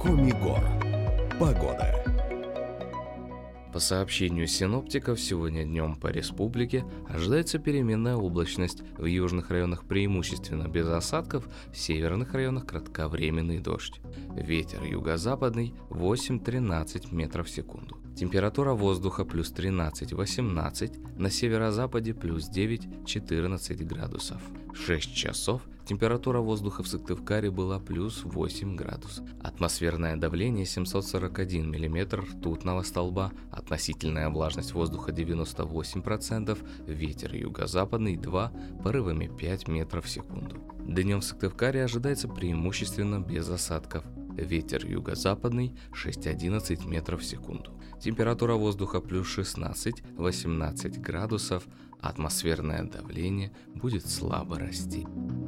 Комигор. Погода. По сообщению синоптиков, сегодня днем по республике ожидается переменная облачность. В южных районах преимущественно без осадков, в северных районах кратковременный дождь. Ветер юго-западный 8-13 метров в секунду. Температура воздуха плюс 13-18, на северо-западе плюс 9-14 градусов. 6 часов температура воздуха в Сыктывкаре была плюс 8 градусов. Атмосферное давление 741 мм ртутного столба, относительная влажность воздуха 98%, ветер юго-западный 2, порывами 5 метров в секунду. Днем в Сыктывкаре ожидается преимущественно без осадков. Ветер юго-западный 6-11 метров в секунду. Температура воздуха плюс 16-18 градусов. Атмосферное давление будет слабо расти.